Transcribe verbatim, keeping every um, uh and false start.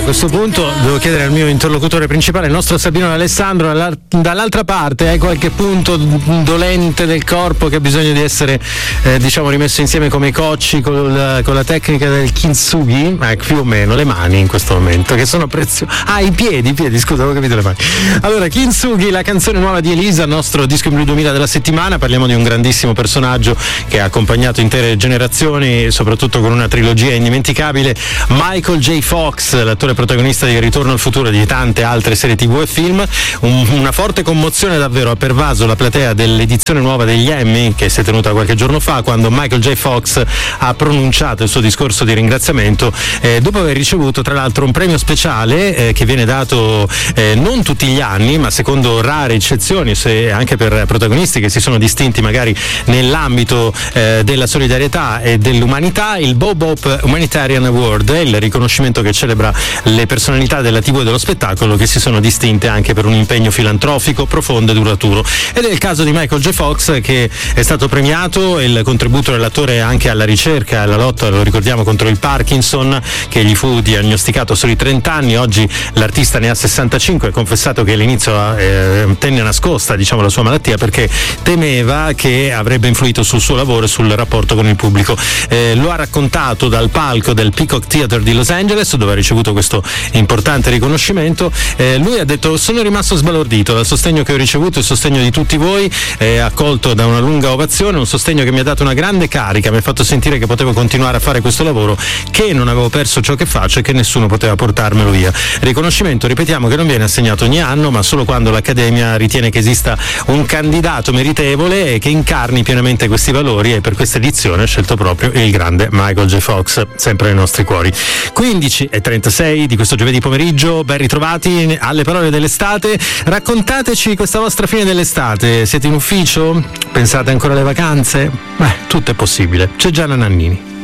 questo punto devo chiedere al mio interlocutore principale, il nostro Sabino Alessandro, dall'altra parte hai qualche punto dolente del corpo che ha bisogno di essere eh, diciamo rimesso insieme come i cocci con la, con la tecnica del kintsugi? Eh, più o meno, le mani in questo momento che sono preziose. Ah, i piedi, i piedi, scusa, avevo capito le mani. Allora, Kintsugi, la canzone nuova di Elisa, il nostro disco in blu duemila della settimana. Parliamo di un grandissimo personaggio che ha accompagnato intere generazioni, soprattutto con una trilogia indimenticabile. Michael J. Fox, l'attore protagonista di Ritorno al futuro e di tante altre serie tv e film. Un, una forte commozione davvero ha pervaso la platea dell'edizione nuova degli Emmy, che si è tenuta qualche giorno fa, quando Michael J. Fox ha pronunciato il suo discorso di ringraziamento, eh, dopo aver ricevuto tra l'altro un premio speciale eh, che viene dato eh, non tutti gli anni, ma secondo rare eccezioni, se anche per protagonisti che si sono distinti magari nell'ambito eh, della solidarietà e dell'umanità, il Bob Hope Humanitarian Award, il riconoscimento che celebra le personalità della tivù e dello spettacolo che si sono distinte anche per un impegno filantrofico profondo e duraturo. Ed è il caso di Michael J. Fox, che è stato premiato, il contributo dell'attore anche alla ricerca, alla lotta, lo ricordiamo, contro il Parkinson, che gli fu diagnosticato a soli trenta anni. Oggi l'artista ne ha sessantacinque, ha confessato che all'inizio eh, tenne nascosta diciamo la sua malattia perché temeva che avrebbe influito sul suo lavoro e sul rapporto con il pubblico. Eh, lo ha raccontato dal palco del Peacock Theatre di Los Angeles, dove ha ricevuto questo importante riconoscimento. Eh, lui ha detto: sono rimasto sbalordito dal sostegno che ho ricevuto, il sostegno di tutti voi, eh, accolto da una lunga ovazione, un sostegno che mi ha dato una grande carica, mi ha fatto sentire che potevo continuare a fare questo lavoro, che non avevo perso ciò che faccio e che nessuno poteva portarmelo via. Riconoscimento, ripetiamo, che non viene assegnato ogni anno, ma solo quando l'Accademia ritiene che esista un candidato meritevole e che incarni pienamente questi valori, e per questa edizione ha scelto proprio il grande Michael J. Fox, sempre nei nostri cuori. quindici e trentasei di questo giovedì pomeriggio, ben ritrovati alle parole dell'estate. Raccontateci questa vostra fine dell'estate, siete in ufficio? Pensate ancora alle vacanze? Beh, tutto è possibile. C'è Gianna Nannini.